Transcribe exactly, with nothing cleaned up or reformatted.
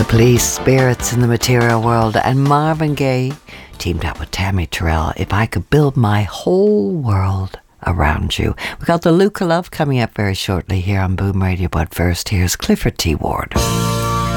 Police, Spirits in the Material World, and Marvin Gaye teamed up with Tammy Terrell. If I Could Build My Whole World Around You. We got the Luca Love coming up very shortly here on Boom Radio, but first here's Clifford T. Ward.